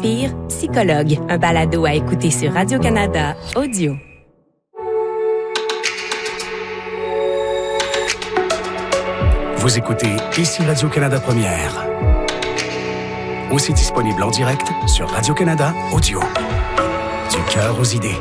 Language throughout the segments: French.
Inspire, psychologue, un balado à écouter sur Radio-Canada Audio. Vous écoutez Ici Radio-Canada Première. Aussi disponible en direct sur Radio-Canada Audio. Du cœur aux idées.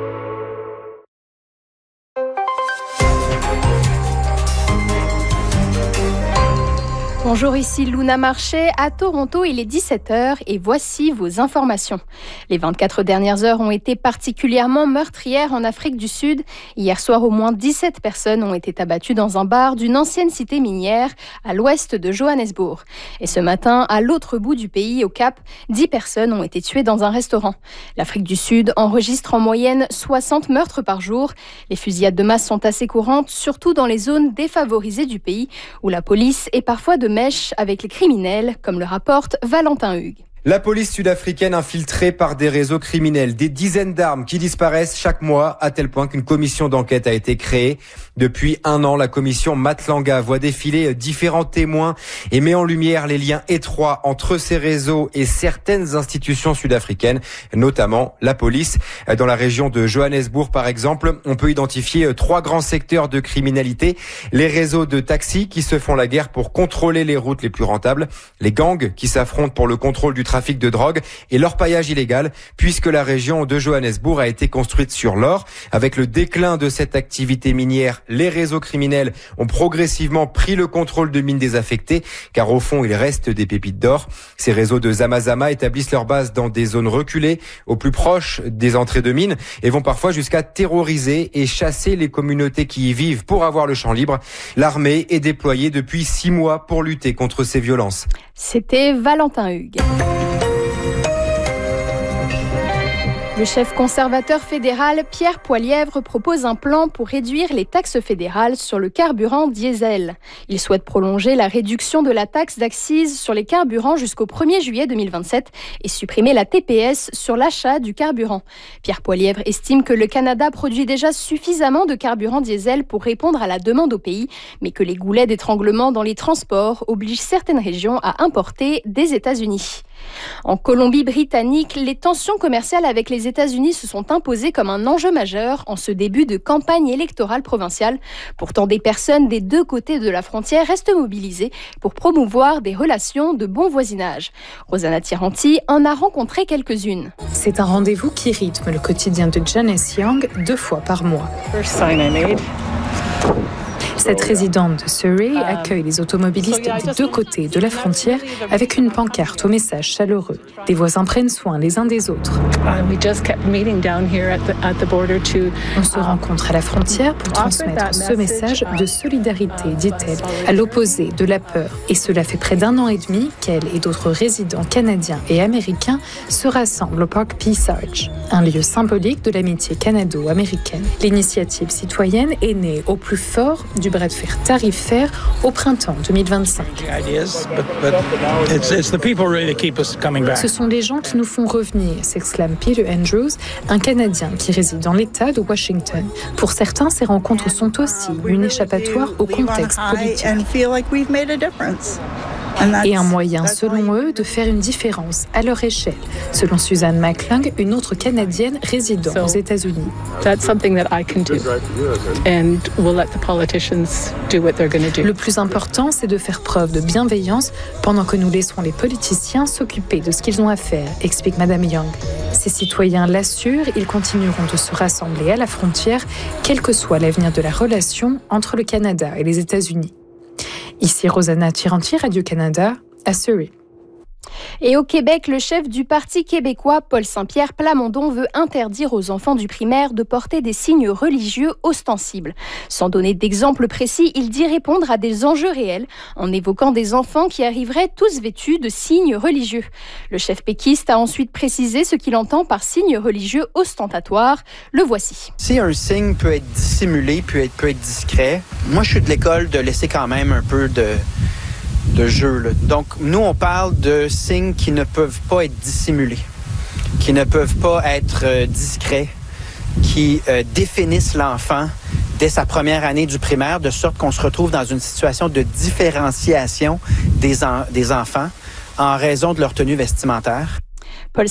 Bonjour, ici Luna Marché. À Toronto, il est 17h et voici vos informations. Les 24 dernières heures ont été particulièrement meurtrières en Afrique du Sud. Hier soir, au moins 17 personnes ont été abattues dans un bar d'une ancienne cité minière à l'ouest de Johannesburg. Et ce matin, à l'autre bout du pays, au Cap, 10 personnes ont été tuées dans un restaurant. L'Afrique du Sud enregistre en moyenne 60 meurtres par jour. Les fusillades de masse sont assez courantes, surtout dans les zones défavorisées du pays, où la police est parfois de mèche avec les criminels, comme le rapporte Valentin Hugues. La police sud-africaine infiltrée par des réseaux criminels, des dizaines d'armes qui disparaissent chaque mois, à tel point qu'une commission d'enquête a été créée. Depuis 1 an, la commission Matlanga voit défiler différents témoins et met en lumière les liens étroits entre ces réseaux et certaines institutions sud-africaines, notamment la police. Dans la région de Johannesburg, par exemple, on peut identifier 3 grands secteurs de criminalité. Les réseaux de taxis qui se font la guerre pour contrôler les routes les plus rentables, les gangs qui s'affrontent pour le contrôle du trafic de drogue et l'orpaillage illégal, puisque la région de Johannesburg a été construite sur l'or. Avec le déclin de cette activité minière, les réseaux criminels ont progressivement pris le contrôle de mines désaffectées, car au fond, il reste des pépites d'or. Ces réseaux de Zamazama établissent leur base dans des zones reculées, au plus proche des entrées de mines, et vont parfois jusqu'à terroriser et chasser les communautés qui y vivent pour avoir le champ libre. L'armée est déployée depuis 6 mois pour lutter contre ces violences. C'était Valentin Hugues. Le chef conservateur fédéral Pierre Poilievre propose un plan pour réduire les taxes fédérales sur le carburant diesel. Il souhaite prolonger la réduction de la taxe d'accise sur les carburants jusqu'au 1er juillet 2027 et supprimer la TPS sur l'achat du carburant. Pierre Poilievre estime que le Canada produit déjà suffisamment de carburant diesel pour répondre à la demande au pays, mais que les goulets d'étranglement dans les transports obligent certaines régions à importer des États-Unis. En Colombie-Britannique, les tensions commerciales avec les États-Unis se sont imposées comme un enjeu majeur en ce début de campagne électorale provinciale. Pourtant, des personnes des deux côtés de la frontière restent mobilisées pour promouvoir des relations de bon voisinage. Rosanna Tiranti en a rencontré quelques-unes. C'est un rendez-vous qui rythme le quotidien de Janice Young 2 fois par mois. Cette résidente de Surrey accueille les automobilistes des 2 côtés de la frontière avec une pancarte au message chaleureux. Des voisins prennent soin les uns des autres. On se rencontre à la frontière pour transmettre ce message de solidarité, dit-elle, à l'opposé de la peur. Et cela fait près d'1 an et demi qu'elle et d'autres résidents canadiens et américains se rassemblent au parc Peace Arch, un lieu symbolique de l'amitié canado-américaine. L'initiative citoyenne est née au plus fort du bras de fer tarifaire au printemps 2025. Ce sont les gens qui nous font revenir, s'exclame Peter Andrews, un Canadien qui réside dans l'État de Washington. Pour certains, ces rencontres sont aussi une échappatoire au contexte politique. Et un moyen, selon eux, de faire une différence à leur échelle, selon Suzanne McClung, une autre Canadienne résidant aux États-Unis. Le plus important, c'est de faire preuve de bienveillance pendant que nous laisserons les politiciens s'occuper de ce qu'ils ont à faire, explique Madame Young. Ces citoyens l'assurent, ils continueront de se rassembler à la frontière, quel que soit l'avenir de la relation entre le Canada et les États-Unis. Ici Rosanna Tiranti, Radio-Canada, à Surrey. Et au Québec, le chef du Parti québécois, Paul Saint-Pierre Plamondon, veut interdire aux enfants du primaire de porter des signes religieux ostensibles. Sans donner d'exemple précis, il dit répondre à des enjeux réels en évoquant des enfants qui arriveraient tous vêtus de signes religieux. Le chef péquiste a ensuite précisé ce qu'il entend par signe religieux ostentatoire. Le voici. Si un signe peut être dissimulé, peut être discret, moi je suis de l'école de laisser quand même un peu de jeu, là. Donc, nous, on parle de signes qui ne peuvent pas être dissimulés, qui ne peuvent pas être discrets, qui définissent l'enfant dès sa première année du primaire, de sorte qu'on se retrouve dans une situation de différenciation des enfants en raison de leur tenue vestimentaire.